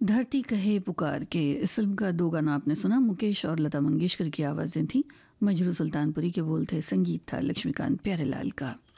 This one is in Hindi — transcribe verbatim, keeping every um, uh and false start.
धरती कहे पुकार के इस फिल्म का दो गाना आपने सुना। मुकेश और लता मंगेशकर की आवाज़ें थी, मजरू सुल्तानपुरी के बोल थे, संगीत था लक्ष्मीकांत प्यारेलाल का।